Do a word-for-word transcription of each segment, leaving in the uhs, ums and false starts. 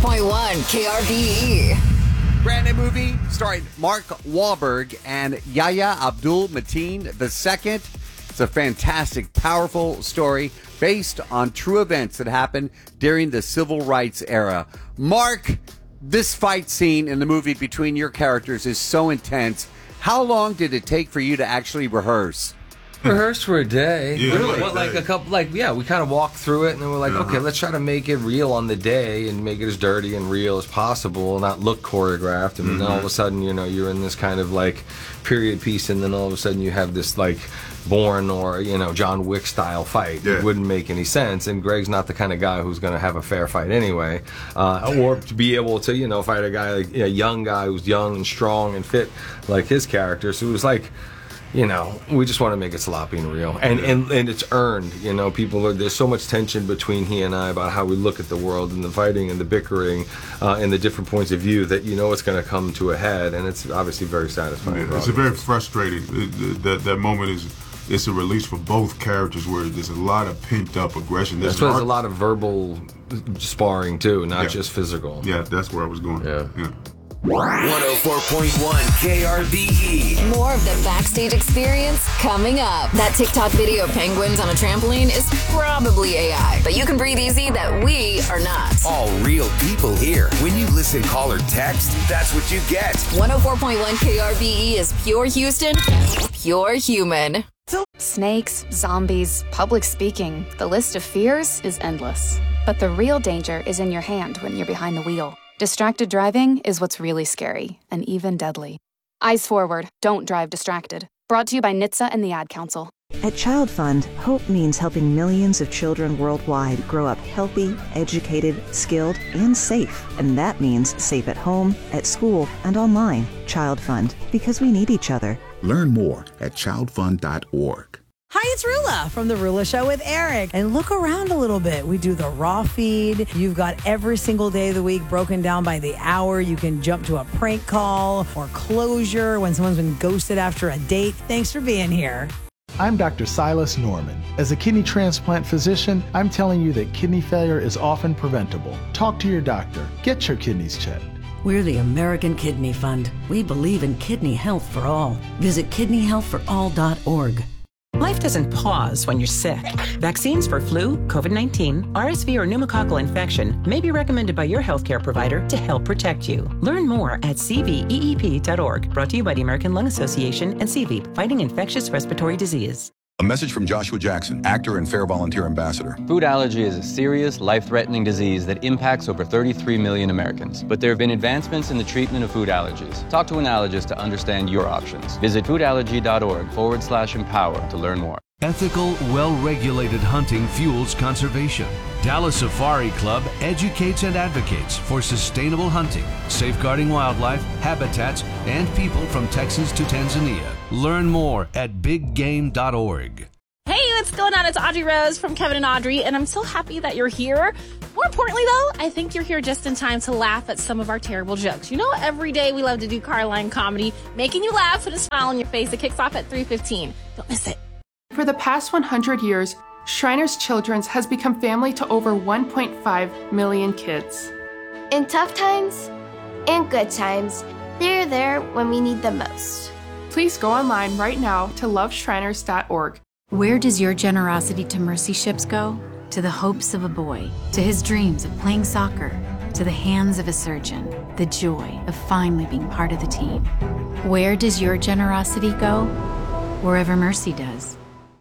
point one K R B E. Brand new movie starring Mark Wahlberg and Yahya Abdul-Mateen the second. It's a fantastic, powerful story based on true events that happened during the civil rights era. Mark, this fight scene in the movie between your characters is so intense. How long did it take for you to actually rehearse? Rehearsed for a day. Yeah, really? like What, like day. a couple, like, yeah, we kind of walked through it and then we're like, Uh-huh. okay, let's try to make it real on the day and make it as dirty and real as possible, not look choreographed. And Mm-hmm. then all of a sudden, you know, you're in this kind of like period piece, and then all of a sudden you have this like Bourne or, you know, John Wick style fight. Yeah. It wouldn't make any sense. And Greg's not the kind of guy who's going to have a fair fight anyway. Uh, or to be able to, you know, fight a guy like a young guy who's young and strong and fit like his character. So it was like, you know, we just want to make it sloppy and real, and and, and it's earned. You know, people are, there's so much tension between he and I about how we look at the world and the fighting and the bickering uh, and the different points of view that you know it's going to come to a head, and it's obviously very satisfying. Yeah, for it's a very audiences. frustrating. It- That that moment is it's a release for both characters where there's a lot of pent up aggression. That's why there's a lot of verbal sparring too, not Yeah. just physical. Yeah, that's where I was going. Yeah. yeah. one oh four point one K R B E. More of the backstage experience coming up. That TikTok video of penguins on a trampoline is probably A I, but you can breathe easy that we are not. All real people here. When you listen, call, or text, that's what you get. one oh four point one K R B E is pure Houston, pure human. Snakes, zombies, public speaking. The list of fears is endless. But the real danger is in your hand when you're behind the wheel. Distracted driving is what's really scary and even deadly. Eyes forward, don't drive distracted. Brought to you by N H T S A and the Ad Council. At Child Fund, hope means helping millions of children worldwide grow up healthy, educated, skilled, and safe. And that means safe at home, at school, and online. Child Fund, because we need each other. Learn more at child fund dot org. Hi, it's Rula from The Rula Show with Eric. And look around a little bit. We do the raw feed. You've got every single day of the week broken down by the hour. You can jump to a prank call or closure when someone's been ghosted after a date. Thanks for being here. I'm Doctor Silas Norman. As a kidney transplant physician, I'm telling you that kidney failure is often preventable. Talk to your doctor. Get your kidneys checked. We're the American Kidney Fund. We believe in kidney health for all. Visit kidney health for all dot org. Life doesn't pause when you're sick. Vaccines for flu, COVID nineteen, R S V, or pneumococcal infection may be recommended by your healthcare provider to help protect you. Learn more at c v e e p dot org. Brought to you by the American Lung Association and C V E P, fighting infectious respiratory disease. A message from Joshua Jackson, actor and Fair Volunteer Ambassador. Food allergy is a serious, life-threatening disease that impacts over thirty-three million Americans. But there have been advancements in the treatment of food allergies. Talk to an allergist to understand your options. Visit foodallergy.org forward slash empower to learn more. Ethical, well-regulated hunting fuels conservation. Dallas Safari Club educates and advocates for sustainable hunting, safeguarding wildlife, habitats, and people from Texas to Tanzania. Learn more at big game dot org. Hey, what's going on? It's Audrey Rose from Kevin and Audrey, and I'm so happy that you're here. More importantly, though, I think you're here just in time to laugh at some of our terrible jokes. You know, every day we love to do Carline comedy, making you laugh with a smile on your face. It kicks off at three fifteen. Don't miss it. For the past one hundred years, Shriners Children's has become family to over one point five million kids. In tough times and good times, they're there when we need them most. Please go online right now to love shriners dot org. Where does your generosity to Mercy Ships go? To the hopes of a boy, to his dreams of playing soccer, to the hands of a surgeon, the joy of finally being part of the team. Where does your generosity go? Wherever Mercy does.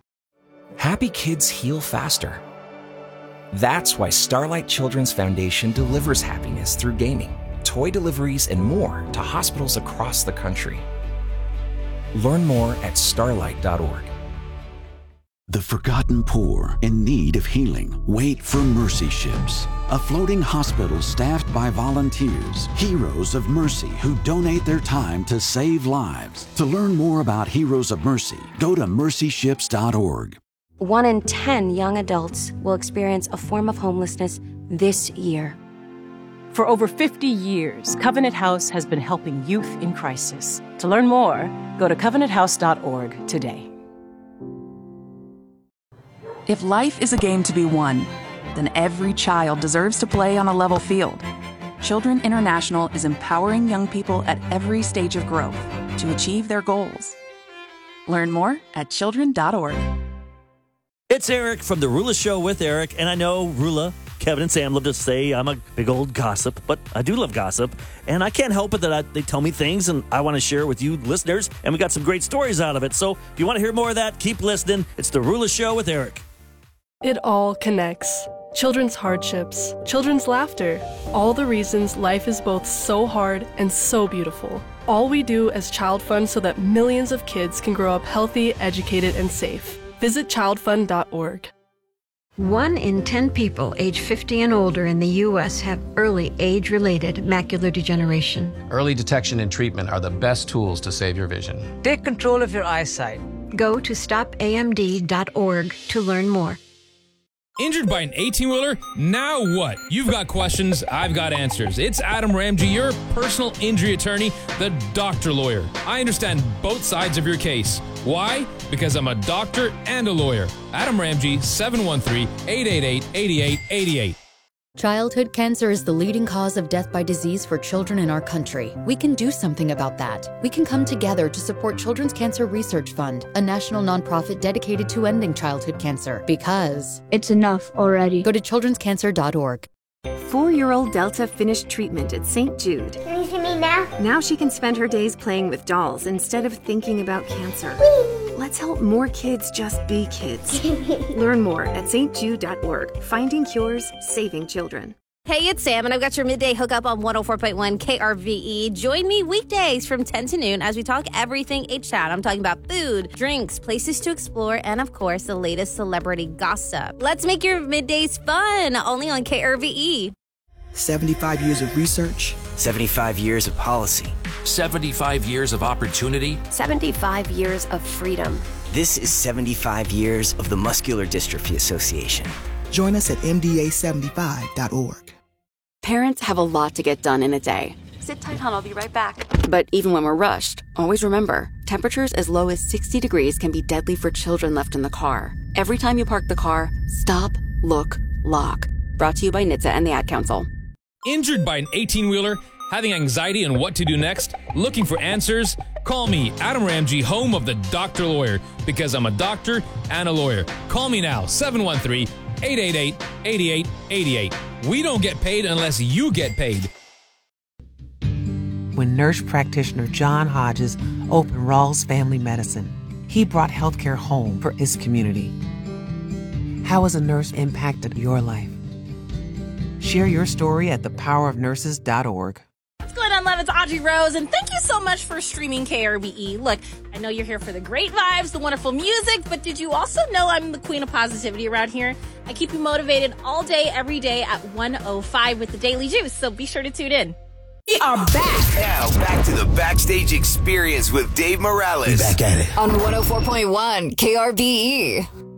Happy kids heal faster. That's why Starlight Children's Foundation delivers happiness through gaming, toy deliveries, and more to hospitals across the country. Learn more at starlight dot org. The forgotten poor in need of healing wait for Mercy Ships, a floating hospital staffed by volunteers, heroes of mercy who donate their time to save lives. To learn more about Heroes of Mercy, go to mercy ships dot org. One in ten young adults will experience a form of homelessness this year. For over fifty years, Covenant House has been helping youth in crisis. To learn more, go to covenant house dot org today. If life is a game to be won, then every child deserves to play on a level field. Children International is empowering young people at every stage of growth to achieve their goals. Learn more at children dot org. It's Eric from The Rula Show with Eric, and I know Rula, Kevin, and Sam love to say I'm a big old gossip, but I do love gossip, and I can't help it that I, they tell me things, and I want to share with you listeners, and we got some great stories out of it. So if you want to hear more of that, keep listening. It's The Rula Show with Eric. It all connects. Children's hardships, children's laughter, all the reasons life is both so hard and so beautiful. All we do as Child Fund so that millions of kids can grow up healthy, educated, and safe. Visit child fund dot org. One in ten people age fifty and older in the U S have early age-related macular degeneration. Early detection and treatment are the best tools to save your vision. Take control of your eyesight. Go to stop A M D dot org to learn more. Injured by an eighteen-wheeler? Now what? You've got questions, I've got answers. It's Adam Ramsey, your personal injury attorney, the doctor lawyer. I understand both sides of your case. Why? Because I'm a doctor and a lawyer. Adam Ramsey, seven one three, eight eight eight, eight eight eight eight. Childhood cancer is the leading cause of death by disease for children in our country. We can do something about that. We can come together to support Children's Cancer Research Fund, a national nonprofit dedicated to ending childhood cancer. Because it's enough already. Go to children's cancer dot org. Four-year-old Delta finished treatment at Saint Jude. Can you see me now? Now she can spend her days playing with dolls instead of thinking about cancer. Whee! Let's help more kids just be kids. Learn more at saint jude dot org. Finding cures, saving children. Hey, it's Sam, and I've got your midday hookup on one oh four point one K R V E. Join me weekdays from ten to noon as we talk everything H-Town. I'm talking about food, drinks, places to explore, and, of course, the latest celebrity gossip. Let's make your middays fun, only on K R V E. seventy-five years of research. seventy-five years of policy. seventy-five years of opportunity. seventy-five years of freedom. This is seventy-five years of the Muscular Dystrophy Association. Join us at M D A seventy-five dot org. Parents have a lot to get done in a day. Sit tight, hon. I'll be right back. But even when we're rushed, always remember, temperatures as low as sixty degrees can be deadly for children left in the car. Every time you park the car, stop, look, lock. Brought to you by N H T S A and the Ad Council. Injured by an eighteen-wheeler? Having anxiety on what to do next? Looking for answers? Call me, Adam Ramsey, home of the Doctor Lawyer, because I'm a doctor and a lawyer. Call me now, seven one three, eight eight eight, eight eight eight eight. We don't get paid unless you get paid. When nurse practitioner John Hodges opened Rawls Family Medicine, he brought healthcare home for his community. How has a nurse impacted your life? Share your story at the power of nurses dot org. What's going on, love? It's Audrey Rose, and thank you so much for streaming K R V E. Look, I know you're here for the great vibes, the wonderful music, but did you also know I'm the queen of positivity around here? I keep you motivated all day, every day at one oh five with the Daily Juice, so be sure to tune in. We are back. Now, back to the Backstage Experience with Dave Morales. Back at it. On one oh four point one K R V E.